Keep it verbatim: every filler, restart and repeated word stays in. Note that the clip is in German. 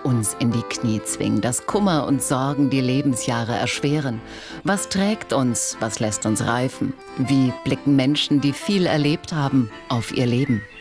uns in die Knie zwingen, dass Kummer und Sorgen die Lebensjahre erschweren? Was trägt uns, was lässt uns reifen? Wie blicken Menschen, die viel erlebt haben, auf ihr Leben?